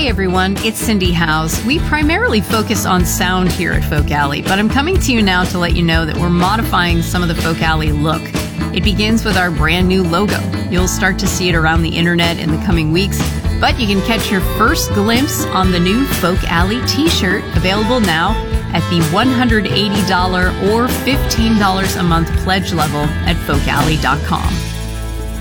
Hi everyone, it's Cindy Howes. We primarily focus on sound here at Folk Alley, but I'm coming to you now to let you know that we're modifying some of the Folk Alley look. It begins with our brand new logo. You'll start to see it around the internet in the coming weeks, but you can catch your first glimpse on the new Folk Alley t-shirt, available now at the $180 or $15 a month pledge level at folkalley.com.